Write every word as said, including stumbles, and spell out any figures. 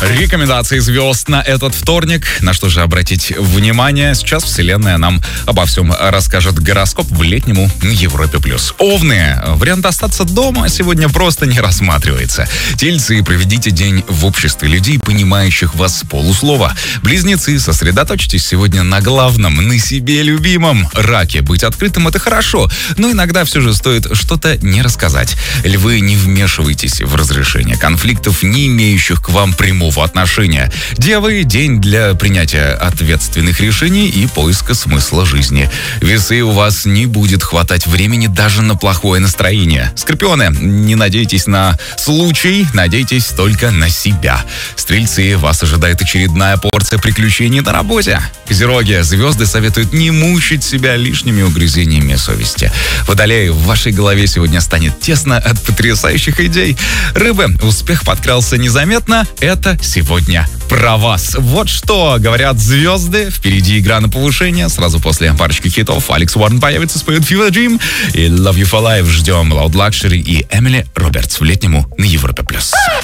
Рекомендации звезд на этот вторник. На что же обратить внимание? Сейчас Вселенная нам обо всем расскажет. Гороскоп в летнему Европе плюс. Овны. Вариант остаться дома сегодня просто не рассматривается. Тельцы. Проведите день в обществе людей, понимающих вас с полуслова. Близнецы. Сосредоточьтесь сегодня на главном, на себе любимом. Раки. Быть открытым — это хорошо, но иногда все же стоит что-то не рассказать. Львы. Не вмешивайтесь в разрешение конфликтов, не имеющих к вам прямого отношения. Девы — день для принятия ответственных решений и поиска смысла жизни. Весы. У вас не будет хватать времени даже на плохое настроение. Скорпионы. Не надейтесь на случай, надейтесь только на себя. Стрельцы. Вас ожидает очередная порция приключений на работе. Козероги. Звезды советуют не мучить себя лишними угрызениями совести. Водолеи. В вашей голове сегодня станет тесно от потрясающих идей. Рыбы. Успех подкрался незаметно. Это сегодня про вас. Вот что говорят звезды. Впереди игра на повышение. Сразу после парочки хитов Алекс Уоррен появится, споет Fever Dream и Love You For Life. Ждем Loud Luxury и Эмили Робертс в летнему на Европе плюс.